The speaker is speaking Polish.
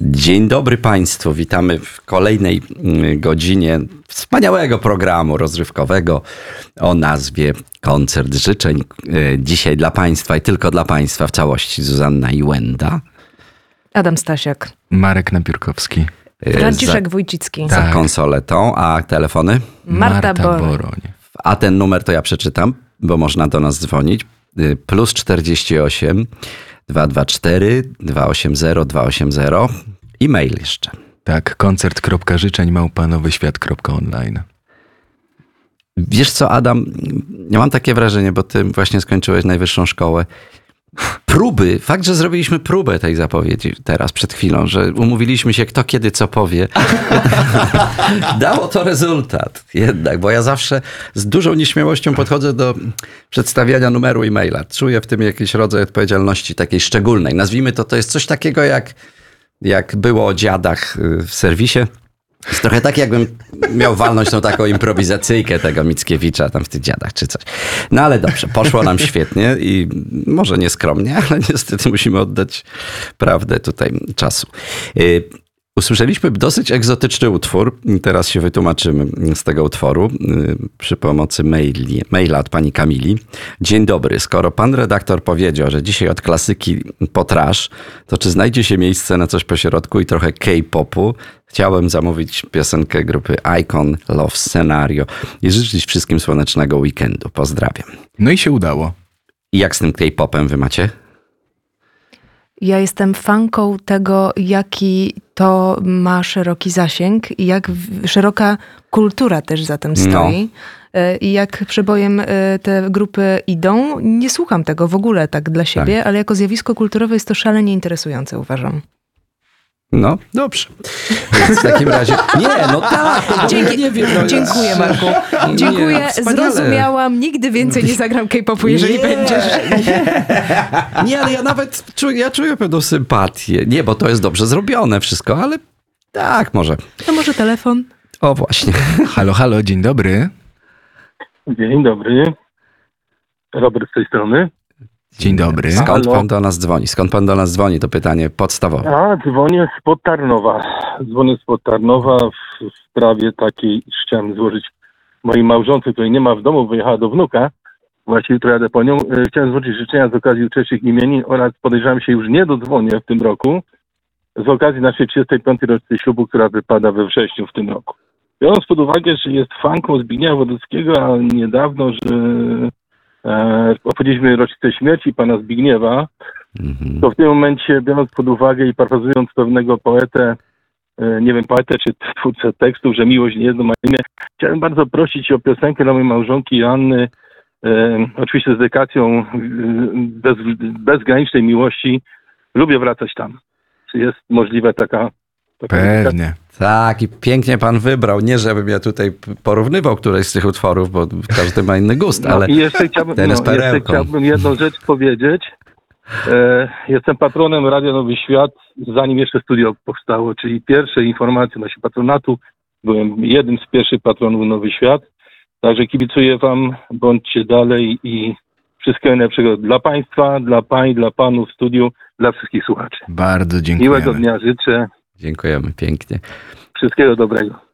Dzień dobry Państwu, witamy w kolejnej godzinie wspaniałego programu rozrywkowego o nazwie Koncert Życzeń. Dzisiaj dla Państwa i tylko dla Państwa w całości Zuzanna Iłenda. Adam Stasiak. Marek Napiórkowski. Franciszek Wójcicki. Za konsoletą, a telefony? Marta Boroń. A ten numer to ja przeczytam, bo można do nas dzwonić. Plus 48 224 280 280 i mail jeszcze. Tak, koncert.życzeń@nowyświat.online. Wiesz co, Adam, ja mam takie wrażenie, bo ty właśnie skończyłeś najwyższą szkołę. Fakt, że zrobiliśmy próbę tej zapowiedzi teraz przed chwilą, że umówiliśmy się kto kiedy co powie, dało to rezultat jednak, bo ja zawsze z dużą nieśmiałością podchodzę do przedstawiania numeru e-maila. Czuję w tym jakiś rodzaj odpowiedzialności takiej szczególnej. Nazwijmy to jest coś takiego jak było o dziadach w serwisie. Jest trochę tak, jakbym miał walnąć tą taką improwizacyjkę tego Mickiewicza tam w tych dziadach czy coś. No ale dobrze, poszło nam świetnie i może nieskromnie, ale niestety musimy oddać prawdę tutaj czasu. Usłyszeliśmy dosyć egzotyczny utwór. Teraz się wytłumaczymy z tego utworu przy pomocy maila od pani Kamili. Dzień dobry. Skoro pan redaktor powiedział, że dzisiaj od klasyki po trash, to czy znajdzie się miejsce na coś pośrodku i trochę K-popu? Chciałem zamówić piosenkę grupy Icon Love Scenario i życzyć wszystkim słonecznego weekendu. Pozdrawiam. No i się udało. I jak z tym K-popem wy macie? Ja jestem fanką tego, jaki to ma szeroki zasięg i jak szeroka kultura też za tym stoi. I jak przebojem te grupy idą, nie słucham tego w ogóle tak dla siebie, ale jako zjawisko kulturowe jest to szalenie interesujące, uważam. No, dobrze. Więc w takim razie... Dziękuję, Marku. Dziękuję, zrozumiałam. Nigdy więcej nie zagram K-popu, jeżeli będziesz. Nie, ale ja nawet czuję pewną sympatię. Nie, bo to jest dobrze zrobione wszystko, ale tak, może. To może telefon? O, właśnie. Halo, dzień dobry. Dzień dobry. Robert z tej strony. Dzień dobry. Skąd pan do nas dzwoni? To pytanie podstawowe. Dzwonię spod Tarnowa. W sprawie takiej, iż chciałem złożyć mojej małżonce, której nie ma w domu, wyjechała do wnuka. Właściwie to jadę po nią. Chciałem złożyć życzenia z okazji uczestniczych imienin oraz podejrzewam się już nie dodzwonię w tym roku z okazji naszej 35. rocznicy ślubu, która wypada we wrześniu w tym roku. Biorąc pod uwagę, że jest fanką Zbigniewa Wodeckiego, a niedawno, że obchodziliśmy rocznicę śmierci pana Zbigniewa, to w tym momencie, biorąc pod uwagę i parafrazując pewnego poetę czy twórcę tekstów, że miłość nie jedno ma imię, chciałem bardzo prosić o piosenkę dla mojej małżonki Joanny, oczywiście z dedykacją bezgranicznej miłości. Lubię wracać tam. Czy jest możliwe taka Pewnie. Tak, i pięknie pan wybrał. Nie, żebym ja tutaj porównywał któreś z tych utworów, bo każdy ma inny gust, ale i jeszcze chciałbym jedną rzecz powiedzieć. Jestem patronem Radia Nowy Świat, zanim jeszcze studio powstało, czyli pierwsze informacje naszego patronatu. Byłem jednym z pierwszych patronów Nowy Świat. Także kibicuję wam, bądźcie dalej i wszystkiego najlepszego dla państwa, dla pań, dla panów w studiu, dla wszystkich słuchaczy. Bardzo dziękujemy. Miłego dnia życzę. Dziękujemy pięknie. Wszystkiego dobrego.